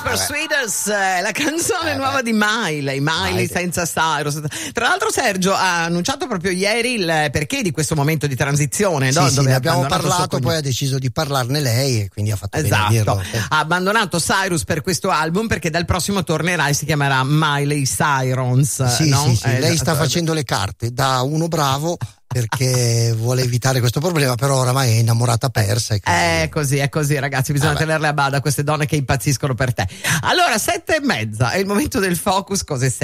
Super Sweeters, la canzone nuova di Miley senza Cyrus. Tra l'altro Sergio ha annunciato proprio ieri il perché di questo momento di transizione, no? Dove ne abbiamo parlato, poi ha deciso di parlarne lei e quindi ha fatto bene a dirlo. Ha abbandonato Cyrus per questo album perché dal prossimo tornerà e si chiamerà Miley Cyrus. Sì, lei sta facendo le carte da uno bravo perché vuole evitare questo problema, però oramai è innamorata persa. È così ragazzi, bisogna tenerle a bada queste donne che impazziscono per te. Allora 7:30 è il momento del Focus Cose